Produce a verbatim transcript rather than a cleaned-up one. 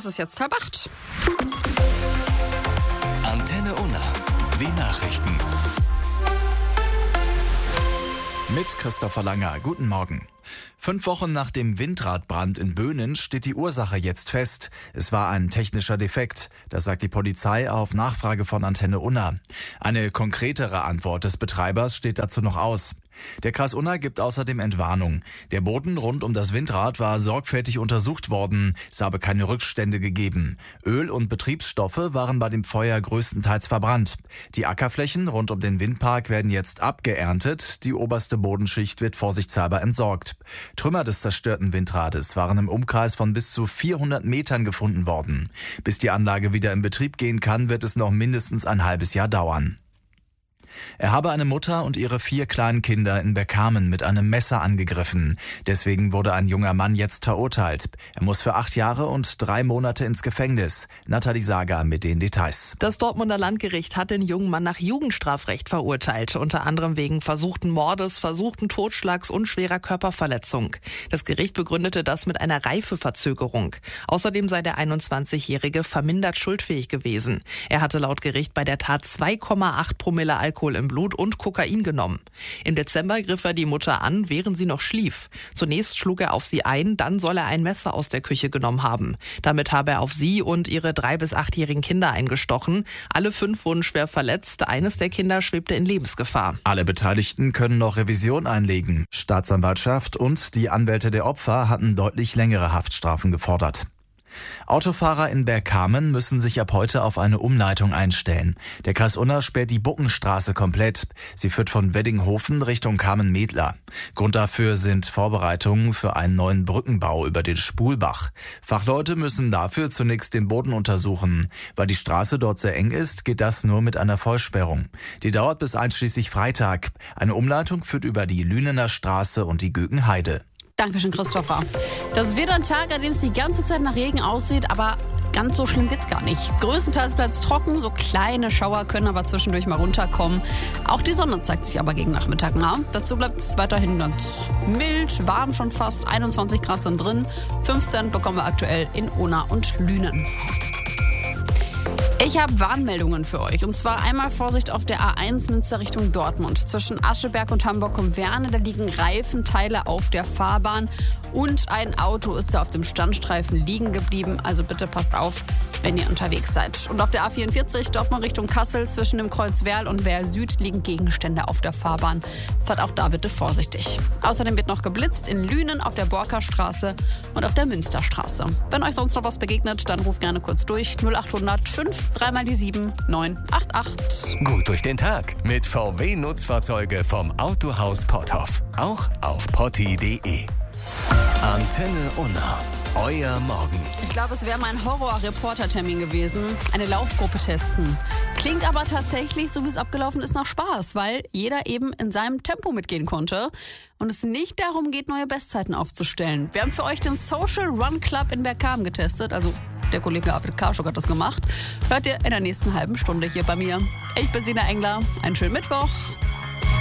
Es ist jetzt halb acht. Antenne Unna, die Nachrichten. Mit Christopher Langer. Guten Morgen. Fünf Wochen nach dem Windradbrand in Böhnen steht die Ursache jetzt fest. Es war ein technischer Defekt. Das sagt die Polizei auf Nachfrage von Antenne Unna. Eine konkretere Antwort des Betreibers steht dazu noch aus. Der Kreis Unna gibt außerdem Entwarnung. Der Boden rund um das Windrad war sorgfältig untersucht worden. Es habe keine Rückstände gegeben. Öl und Betriebsstoffe waren bei dem Feuer größtenteils verbrannt. Die Ackerflächen rund um den Windpark werden jetzt abgeerntet. Die oberste Bodenschicht wird vorsichtshalber entsorgt. Trümmer des zerstörten Windrades waren im Umkreis von bis zu vierhundert Metern gefunden worden. Bis die Anlage wieder in Betrieb gehen kann, wird es noch mindestens ein halbes Jahr dauern. Er habe eine Mutter und ihre vier kleinen Kinder in Bergkamen mit einem Messer angegriffen. Deswegen wurde ein junger Mann jetzt verurteilt. Er muss für acht Jahre und drei Monate ins Gefängnis. Nathalie Sager mit den Details. Das Dortmunder Landgericht hat den jungen Mann nach Jugendstrafrecht verurteilt. Unter anderem wegen versuchten Mordes, versuchten Totschlags und schwerer Körperverletzung. Das Gericht begründete das mit einer Reifeverzögerung. Außerdem sei der einundzwanzigjährige vermindert schuldfähig gewesen. Er hatte laut Gericht bei der Tat zwei Komma acht Promille Alkohol im Blut und Kokain genommen. Im Dezember griff er die Mutter an, während sie noch schlief. Zunächst schlug er auf sie ein, dann soll er ein Messer aus der Küche genommen haben. Damit habe er auf sie und ihre drei- bis achtjährigen Kinder eingestochen. Alle fünf wurden schwer verletzt. Eines der Kinder schwebte in Lebensgefahr. Alle Beteiligten können noch Revision einlegen. Staatsanwaltschaft und die Anwälte der Opfer hatten deutlich längere Haftstrafen gefordert. Autofahrer in Bergkamen müssen sich ab heute auf eine Umleitung einstellen. Der Kreis Unna sperrt die Buckenstraße komplett. Sie führt von Weddinghofen Richtung Kamen-Medler. Grund dafür sind Vorbereitungen für einen neuen Brückenbau über den Spulbach. Fachleute müssen dafür zunächst den Boden untersuchen. Weil die Straße dort sehr eng ist, geht das nur mit einer Vollsperrung. Die dauert bis einschließlich Freitag. Eine Umleitung führt über die Lünener Straße und die Gögenheide. Dankeschön, Christopher. Das wird ein Tag, an dem es die ganze Zeit nach Regen aussieht, aber ganz so schlimm wird's gar nicht. Größtenteils bleibt es trocken, so kleine Schauer können aber zwischendurch mal runterkommen. Auch die Sonne zeigt sich aber gegen Nachmittag nah. Dazu bleibt es weiterhin ganz mild, warm schon fast, einundzwanzig Grad sind drin, fünfzehn bekommen wir aktuell in Unna und Lünen. Ich habe Warnmeldungen für euch. Und zwar einmal Vorsicht auf der A eins Münster Richtung Dortmund. Zwischen Ascheberg und Hamburg-Werne, da liegen Reifenteile auf der Fahrbahn. Und ein Auto ist da auf dem Standstreifen liegen geblieben. Also bitte passt auf, wenn ihr unterwegs seid. Und auf der A vierundvierzig Dortmund Richtung Kassel zwischen dem Kreuz Werl und Werl Süd liegen Gegenstände auf der Fahrbahn. Fahrt auch da bitte vorsichtig. Außerdem wird noch geblitzt in Lünen auf der Borkerstraße und auf der Münsterstraße. Wenn euch sonst noch was begegnet, dann ruft gerne kurz durch null acht hundert fünf dreimal die sieben neun acht acht. Gut durch den Tag mit V W-Nutzfahrzeuge vom Autohaus Potthoff. Auch auf potti punkt de. Antenne Unna. Euer Morgen. Ich glaube, es wäre mein Horror-Reporter-Termin gewesen. Eine Laufgruppe testen. Klingt aber tatsächlich, so wie es abgelaufen ist, nach Spaß, weil jeder eben in seinem Tempo mitgehen konnte und es nicht darum geht, neue Bestzeiten aufzustellen. Wir haben für euch den Social Run Club in Bergkamen getestet, also der Kollege Arvid Karschuk hat das gemacht. Hört ihr in der nächsten halben Stunde hier bei mir. Ich bin Sina Engler. Einen schönen Mittwoch.